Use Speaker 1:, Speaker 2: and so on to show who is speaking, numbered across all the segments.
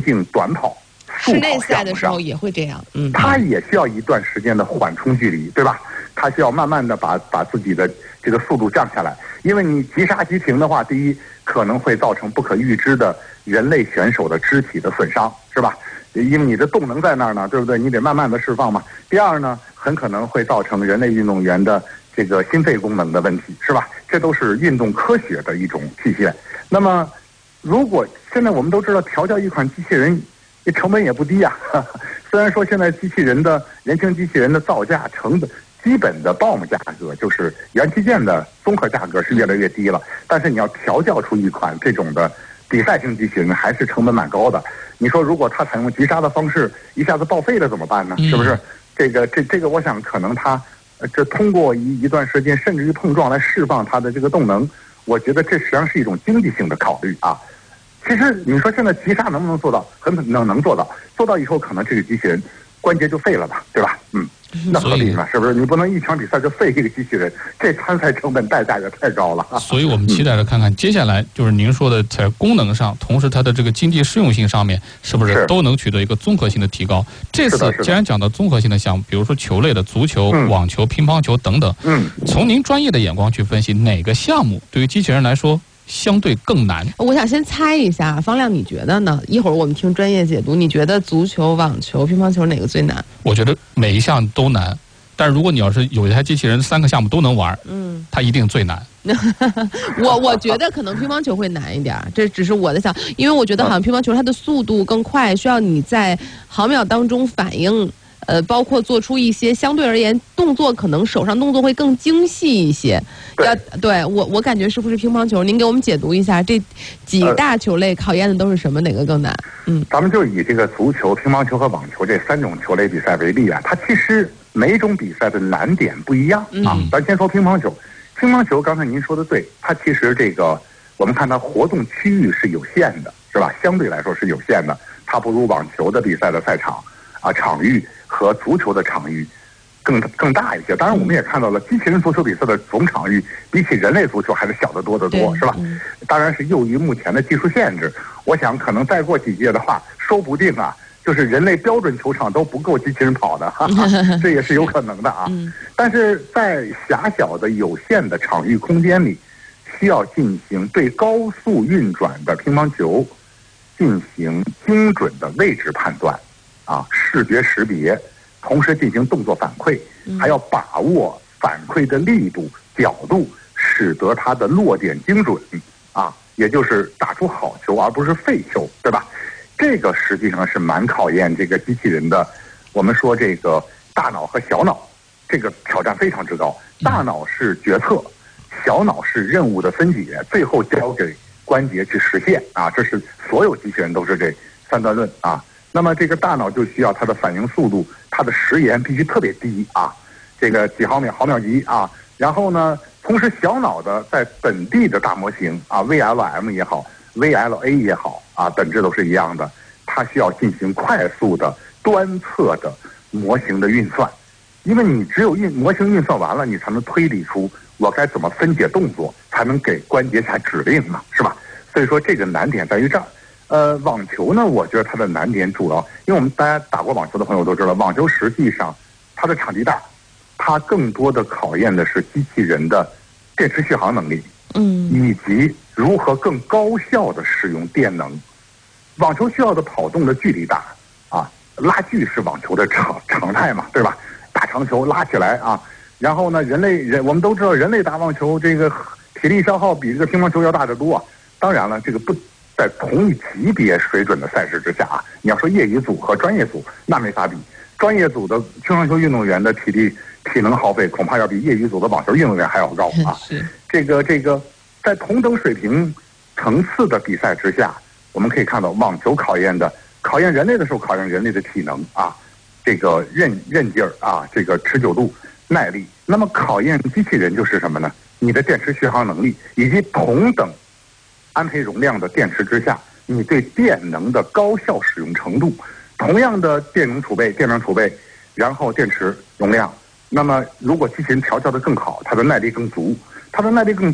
Speaker 1: 径短跑。
Speaker 2: 室内赛的时候也会这样，
Speaker 1: 它也需要一段时间的缓冲距离，对吧？它需要慢慢的把自己的这个速度降下来，因为你急刹急停的话，第一可能会造成不可预知的人类选手的肢体的损伤，是吧？因为你的动能在那儿呢，对不对？你得慢慢的释放嘛。第二呢，很可能会造成人类运动员的这个心肺功能的问题，是吧？这都是运动科学的一种体现。那么，如果现在我们都知道调教一款机器人，这成本也不低啊。虽然说现在人形机器人的造价成本基本的BOM价格，就是元器件的综合价格是越来越低了，但是你要调教出一款这种的比赛型机器人，还是成本蛮高的。你说如果它采用急刹的方式一下子报废了怎么办呢？是不是？这个我想可能它这通过一段时间甚至于碰撞来释放它的这个动能，我觉得这实际上是一种经济性的考虑啊。其实你说现在急刹能不能做到？很可能做到，做到以后可能这个机器人关节就废了吧，对吧？那合理嘛？是不是？你不能一场比赛就废一个机器人，这参赛成本代价也太高了。
Speaker 3: 所以我们期待着看看接下来就是您说的在功能上，同时它的这个经济适用性上面，是不是都能取得一个综合性的提高？这次既然讲到综合性的项目，比如说球类的足球、网球、乒乓球等等，从您专业的眼光去分析，哪个项目对于机器人来说相对更难？
Speaker 2: 我想先猜一下，方亮你觉得呢？一会儿我们听专业解读，你觉得足球、网球、乒乓球哪个最难？
Speaker 3: 我觉得每一项都难，但如果你要是有一台机器人3个项目都能玩，它一定最难。
Speaker 2: 我觉得可能乒乓球会难一点，这只是我的想，因为我觉得好像乒乓球它的速度更快，需要你在毫秒当中反应。包括做出一些相对而言动作，可能手上动作会更精细一些。对我感觉是不是乒乓球？您给我们解读一下这几大球类考验的都是什么？哪个更难？
Speaker 1: 咱们就以这个足球、乒乓球和网球这3种球类比赛为例啊，它其实每一种比赛的难点不一样啊。咱先说乒乓球，乒乓球刚才您说的对，它其实这个我们看它活动区域是有限的，是吧？相对来说是有限的，它不如网球的比赛的赛场场域和足球的场域更大一些。当然我们也看到了机器人足球比赛的总场域比起人类足球还是小得多得多，是吧？当然是由于目前的技术限制，我想可能再过几届的话，说不定就是人类标准球场都不够机器人跑的，这也是有可能的啊。但是在狭小的有限的场域空间里，需要进行对高速运转的乒乓球进行精准的位置判断视觉识别，同时进行动作反馈，还要把握反馈的力度、角度，使得它的落点精准也就是打出好球而不是废球，对吧？这个实际上是蛮考验这个机器人的。我们说这个大脑和小脑，这个挑战非常之高。大脑是决策，小脑是任务的分解，最后交给关节去实现这是所有机器人都是这3段论那么这个大脑就需要它的反应速度，它的时延必须特别低这个几毫秒级然后呢，同时小脑的在本地的大模型VLM 也好 ，VLA 也好本质都是一样的，它需要进行快速的端侧的模型的运算，因为你只有模型运算完了，你才能推理出我该怎么分解动作，才能给关节下指令嘛，是吧？所以说这个难点在于这儿。网球呢，我觉得它的难点主要，因为我们大家打过网球的朋友都知道，网球实际上它的场地大，它更多的考验的是机器人的电池续航能力，以及如何更高效的使用电能。网球需要的跑动的距离大拉锯是网球的常态嘛，对吧？大长球拉起来然后呢，我们都知道人类打网球这个体力消耗比这个乒乓球要大得多当然了，这个不在同一级别水准的赛事之下你要说业余组和专业组那没法比，专业组的乒乓球运动员的体能耗费恐怕要比业余组的网球运动员还要高这个在同等水平层次的比赛之下，我们可以看到网球考验人类的时候，考验人类的体能这个韧劲儿这个持久度、耐力。那么考验机器人就是什么呢？你的电池续航能力，以及同等安培容量的电池之下，你对电能的高效使用程度。同样的电能储备，然后电池容量，那么如果机器人调教得更好，它的耐力更足，它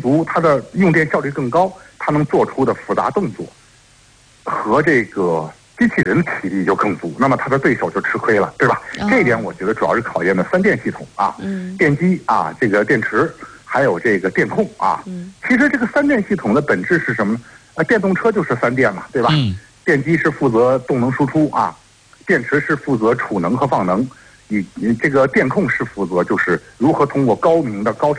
Speaker 1: 的用电效率更高，它能做出的复杂动作和这个机器人的体力就更足，那么他的对手就吃亏了，对吧？这一点我觉得主要是考验的三电系统啊，电机啊，这个电池，还有这个电控啊。其实这个三电系统的本质是什么呢？电动车就是三电嘛，对吧？电机是负责动能输出啊，电池是负责储能和放能，你这个电控是负责就是如何通过高明的高